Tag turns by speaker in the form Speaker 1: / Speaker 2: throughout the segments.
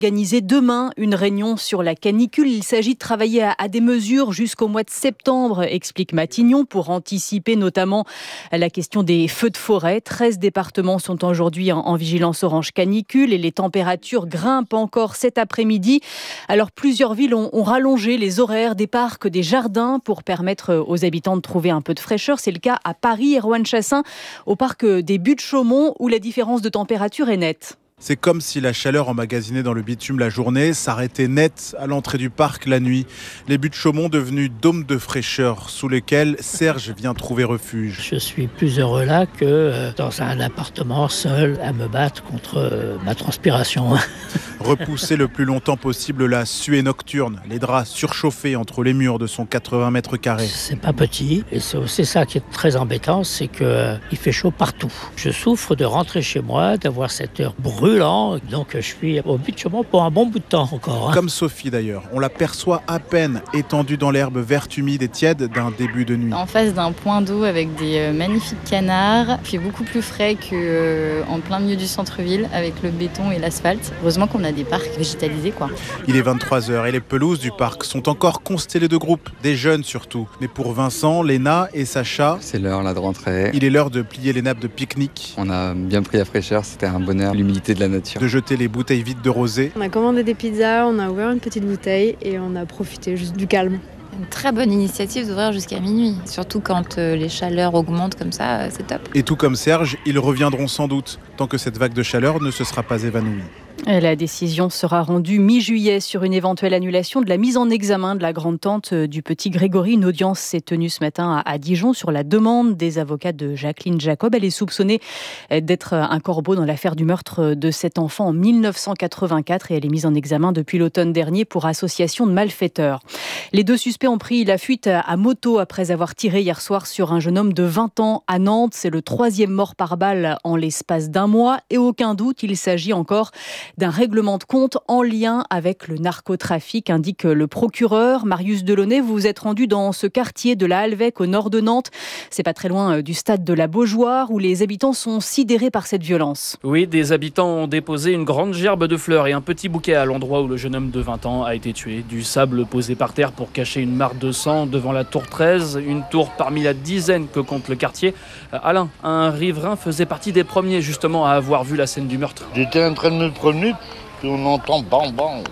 Speaker 1: Organiser demain une réunion sur la canicule. Il s'agit de travailler à des mesures jusqu'au mois de septembre, explique Matignon, pour anticiper notamment la question des feux de forêt. 13 départements sont aujourd'hui en vigilance orange canicule et les températures grimpent encore cet après-midi. Alors plusieurs villes ont rallongé les horaires des parcs, des jardins pour permettre aux habitants de trouver un peu de fraîcheur. C'est le cas à Paris et Roanne-Chassaing, au parc des Buttes-Chaumont où la différence de température est nette.
Speaker 2: C'est comme si la chaleur emmagasinée dans le bitume la journée s'arrêtait net à l'entrée du parc la nuit. Les Buttes-Chaumont devenus dômes de fraîcheur sous lesquels Serge vient trouver refuge.
Speaker 3: Je suis plus heureux là que dans un appartement seul à me battre contre ma transpiration.
Speaker 2: Repousser le plus longtemps possible la suée nocturne, les draps surchauffés entre les murs de son 80 mètres carrés.
Speaker 3: C'est pas petit et c'est aussi ça qui est très embêtant, c'est qu'il fait chaud partout. Je souffre de rentrer chez moi, d'avoir cette heure brûlante, donc je suis au Buttes-Chaumont pour un bon bout de temps encore.
Speaker 2: Comme Sophie d'ailleurs, on l'aperçoit à peine étendue dans l'herbe verte humide et tiède d'un début de nuit.
Speaker 4: En face d'un point d'eau avec des magnifiques canards, il fait beaucoup plus frais qu'en plein milieu du centre-ville avec le béton et l'asphalte. Heureusement qu'on a des parcs végétalisés, quoi.
Speaker 2: Il est 23h et les pelouses du parc sont encore constellées de groupes, des jeunes surtout. Mais pour Vincent, Léna et Sacha,
Speaker 5: c'est l'heure là de rentrer.
Speaker 2: Il est l'heure de plier les nappes de pique-nique.
Speaker 5: On a bien pris la fraîcheur, c'était un bonheur, l'humidité de la nature.
Speaker 2: De jeter les bouteilles vides de rosé.
Speaker 6: On a commandé des pizzas, on a ouvert une petite bouteille et on a profité juste du calme.
Speaker 7: Une très bonne initiative d'ouvrir jusqu'à minuit, surtout quand les chaleurs augmentent comme ça, c'est top.
Speaker 2: Et tout comme Serge, ils reviendront sans doute, tant que cette vague de chaleur ne se sera pas évanouie.
Speaker 1: La décision sera rendue mi-juillet sur une éventuelle annulation de la mise en examen de la grande-tante du petit Grégory. Une audience s'est tenue ce matin à Dijon sur la demande des avocats de Jacqueline Jacob. Elle est soupçonnée d'être un corbeau dans l'affaire du meurtre de cet enfant en 1984 et elle est mise en examen depuis l'automne dernier pour association de malfaiteurs. Les deux suspects ont pris la fuite à moto après avoir tiré hier soir sur un jeune homme de 20 ans à Nantes. C'est le 3e mort par balle en l'espace d'un mois et aucun doute, il s'agit encore d'un règlement de compte en lien avec le narcotrafic, indique le procureur. Marius Delaunay, vous vous êtes rendu dans ce quartier de la Halvec au nord de Nantes. C'est pas très loin du stade de la Beaujoire où les habitants sont sidérés par cette violence.
Speaker 8: Oui, des habitants ont déposé une grande gerbe de fleurs et un petit bouquet à l'endroit où le jeune homme de 20 ans a été tué. Du sable posé par terre pour cacher une mare de sang devant la tour 13, une tour parmi la dizaine que compte le quartier. Alain, un riverain, faisait partie des premiers justement à avoir vu la scène du meurtre.
Speaker 9: J'étais en train de me promener, puis on entend bang bang.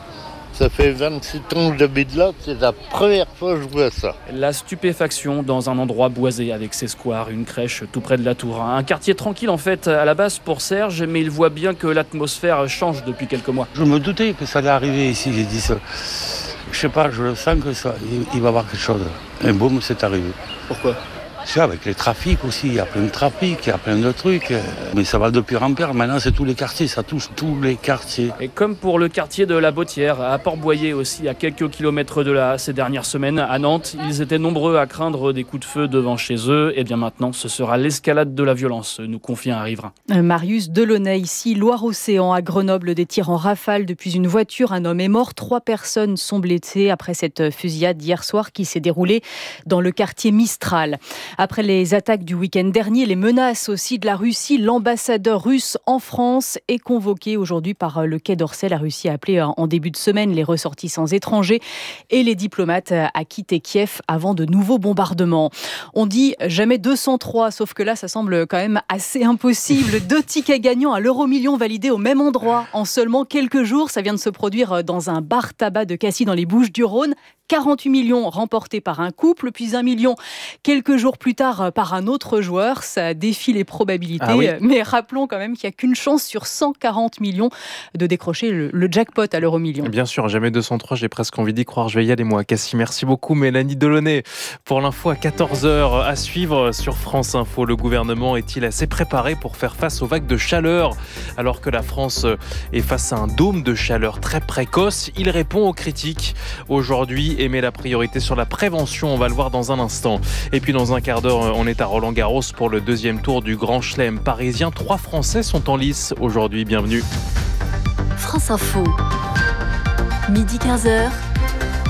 Speaker 9: Ça fait 27 ans que j'habite là, c'est la première fois que je vois ça.
Speaker 8: La stupéfaction dans un endroit boisé avec ses squares, une crèche tout près de la tour. Un quartier tranquille en fait à la base pour Serge, mais il voit bien que l'atmosphère change depuis quelques mois.
Speaker 10: Je me doutais que ça allait arriver ici, j'ai dit ça. Je sais pas, je le sens que ça, il va y avoir quelque chose. Et boum, c'est arrivé.
Speaker 8: Pourquoi ?
Speaker 10: Tu sais, avec les trafics aussi, il y a plein de trafics, il y a plein de trucs. Mais ça va de pire en pire. Maintenant, c'est tous les quartiers, ça touche tous les quartiers.
Speaker 8: Et comme pour le quartier de la Bottière, à Port-Boyer aussi, à quelques kilomètres de là, ces dernières semaines, à Nantes, ils étaient nombreux à craindre des coups de feu devant chez eux. Et bien maintenant, ce sera l'escalade de la violence, nous confie un riverain.
Speaker 1: Marius Delaunay, ici, Loire-Océan, à Grenoble, des tirs en rafale depuis une voiture. Un homme est mort, 3 personnes sont blessées après cette fusillade d'hier soir qui s'est déroulée dans le quartier Mistral. Après les attaques du week-end dernier, les menaces aussi de la Russie, l'ambassadeur russe en France est convoqué aujourd'hui par le Quai d'Orsay. La Russie a appelé en début de semaine les ressortissants étrangers et les diplomates à quitter Kiev avant de nouveaux bombardements. On dit jamais 203, sauf que là, ça semble quand même assez impossible. 2 tickets gagnants à l'euro-million validés au même endroit en seulement quelques jours. Ça vient de se produire dans un bar-tabac de Cassis dans les Bouches-du-Rhône. 48 millions remportés par un couple, puis 1 million quelques jours plus tard par un autre joueur. Ça défie les probabilités.
Speaker 2: Ah oui.
Speaker 1: Mais rappelons quand même qu'il n'y a qu'une chance sur 140 millions de décrocher le jackpot à l'euro-million.
Speaker 11: Bien sûr, jamais 203, j'ai presque envie d'y croire. Je vais y aller moi, Cassie. Merci beaucoup Mélanie Delaunay pour l'info à 14h à suivre sur France Info. Le gouvernement est-il assez préparé pour faire face aux vagues de chaleur alors que la France est face à un dôme de chaleur très précoce? Il répond aux critiques aujourd'hui et met la priorité sur la prévention. On va le voir dans un instant. Et puis dans un quart d'heure, on est à Roland-Garros pour le 2e tour du Grand Chelem parisien. 3 Français sont en lice aujourd'hui. Bienvenue.
Speaker 12: France Info. Midi 15h.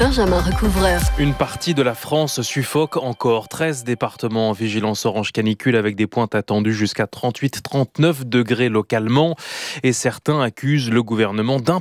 Speaker 12: Benjamin Recouvreur.
Speaker 11: Une partie de la France suffoque encore. 13 départements en vigilance orange canicule avec des pointes attendues jusqu'à 38-39 degrés localement. Et certains accusent le gouvernement